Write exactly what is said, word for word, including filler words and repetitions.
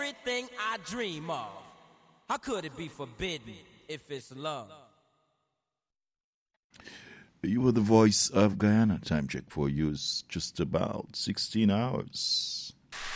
everything I dream of. How could it be forbidden if it's love? You were the voice of Guyana. Time check for you is just about sixteen hours.